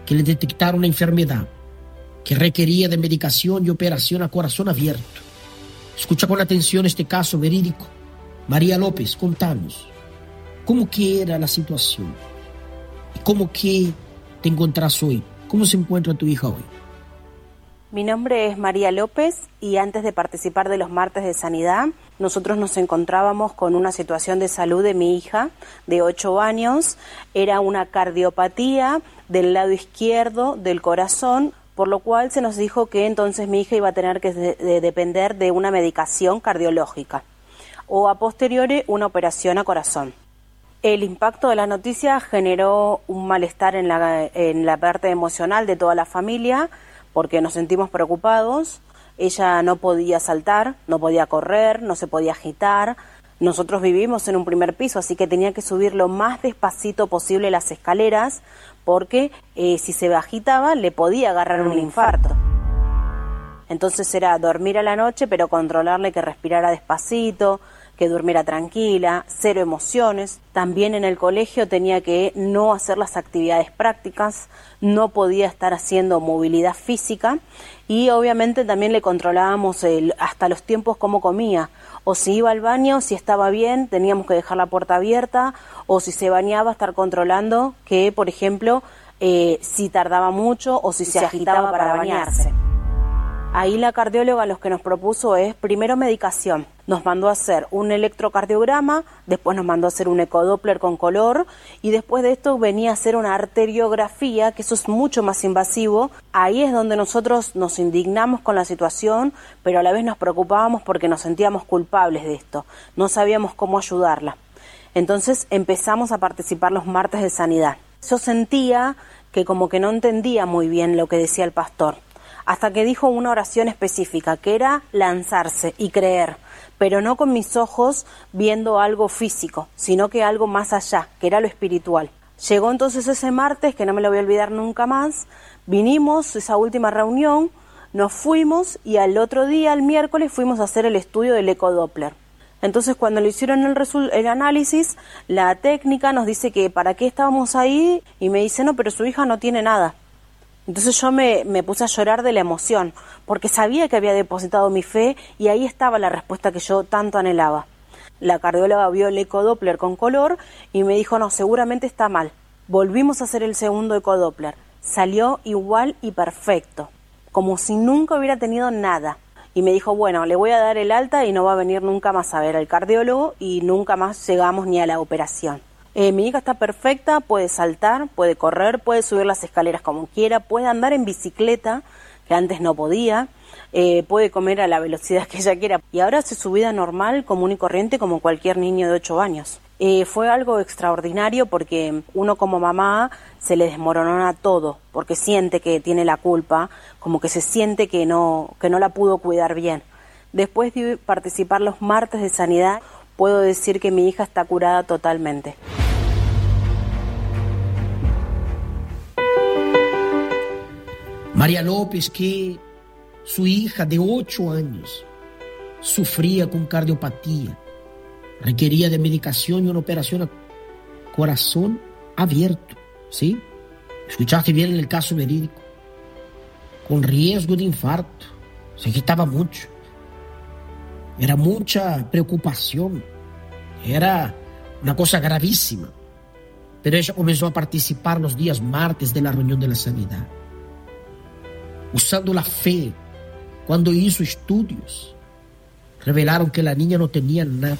que le detectaron una enfermedad que requería de medicación y operación a corazón abierto. Escucha con atención este caso verídico. María López, contanos, ¿cómo que era la situación? ¿Y cómo que te encontrás hoy? ¿Cómo se encuentra tu hija hoy? Mi nombre es María López y antes de participar de los martes de sanidad, nosotros nos encontrábamos con una situación de salud de mi hija de 8 años. Era una cardiopatía del lado izquierdo del corazón, por lo cual se nos dijo que entonces mi hija iba a tener que depender de una medicación cardiológica o a posteriori una operación a corazón. El impacto de la noticia generó un malestar en la parte emocional de toda la familia, porque nos sentimos preocupados. Ella no podía saltar, no podía correr, no se podía agitar. Nosotros vivimos en un primer piso, así que tenía que subir lo más despacito posible las escaleras, porque si se agitaba le podía agarrar un infarto. Entonces era dormir a la noche, pero controlarle que respirara despacito, que durmiera tranquila, cero emociones. También en el colegio tenía que no hacer las actividades prácticas, no podía estar haciendo movilidad física y obviamente también le controlábamos hasta los tiempos cómo comía. O si iba al baño, si estaba bien, teníamos que dejar la puerta abierta, o si se bañaba, estar controlando que, por ejemplo, si tardaba mucho o si se agitaba para bañarse. Ahí la cardióloga lo que nos propuso es primero medicación. Nos mandó a hacer un electrocardiograma, después nos mandó a hacer un ecodoppler con color y después de esto venía a hacer una arteriografía, que eso es mucho más invasivo. Ahí es donde nosotros nos indignamos con la situación, pero a la vez nos preocupábamos porque nos sentíamos culpables de esto. No sabíamos cómo ayudarla. Entonces empezamos a participar los martes de sanidad. Yo sentía que como que no entendía muy bien lo que decía el pastor, hasta que dijo una oración específica, que era lanzarse y creer, pero no con mis ojos viendo algo físico, sino que algo más allá, que era lo espiritual. Llegó entonces ese martes, que no me lo voy a olvidar nunca más, vinimos, esa última reunión, nos fuimos y al otro día, el miércoles, fuimos a hacer el estudio del ecodoppler. Entonces cuando le hicieron el análisis, la técnica nos dice que para qué estábamos ahí y me dice, no, pero su hija no tiene nada. Entonces yo me puse a llorar de la emoción, porque sabía que había depositado mi fe y ahí estaba la respuesta que yo tanto anhelaba. La cardióloga vio el ecodoppler con color y me dijo, no, seguramente está mal. Volvimos a hacer el segundo ecodoppler. Salió igual y perfecto, como si nunca hubiera tenido nada. Y me dijo, bueno, le voy a dar el alta y no va a venir nunca más a ver al cardiólogo y nunca más llegamos ni a la operación. Mi hija está perfecta, puede saltar, puede correr, puede subir las escaleras como quiera, puede andar en bicicleta, que antes no podía, puede comer a la velocidad que ella quiera. Y ahora hace su vida normal, común y corriente, como cualquier niño de 8 años. Fue algo extraordinario porque uno como mamá se le desmorona todo, porque siente que tiene la culpa, como que se siente que no la pudo cuidar bien. Después de participar los martes de sanidad, puedo decir que mi hija está curada totalmente. María López, que su hija de 8 años sufría con cardiopatía, requería de medicación y una operación a corazón abierto, ¿sí? Escuchaste bien en el caso verídico, con riesgo de infarto, se agitaba mucho, era mucha preocupación, era una cosa gravísima, pero ella comenzó a participar los días martes de la reunión de la sanidad, usando la fe. Cuando hizo estudios, revelaron que la niña no tenía nada,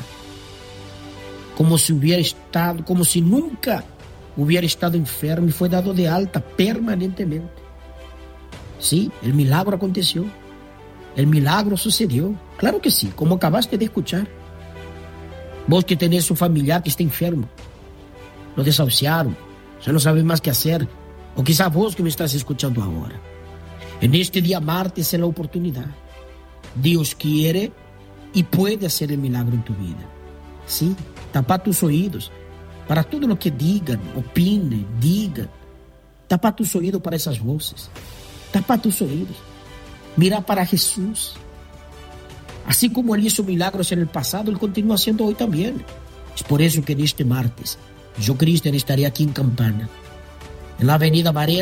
como si nunca hubiera estado enferma y fue dado de alta permanentemente. Sí, el milagro aconteció, el milagro sucedió, claro que sí, como acabaste de escuchar. Vos que tenés un familiar que está enfermo, lo desahuciaron, ya no sabe más qué hacer, o quizá vos que me estás escuchando ahora. En este día martes es la oportunidad. Dios quiere y puede hacer el milagro en tu vida. Sí, tapa tus oídos para todo lo que digan, opinen, digan. Tapa tus oídos para esas voces. Tapa tus oídos. Mira para Jesús. Así como Él hizo milagros en el pasado, Él continúa haciendo hoy también. Es por eso que en este martes, yo, Cristian, estaré aquí en Campana, en la avenida Varela,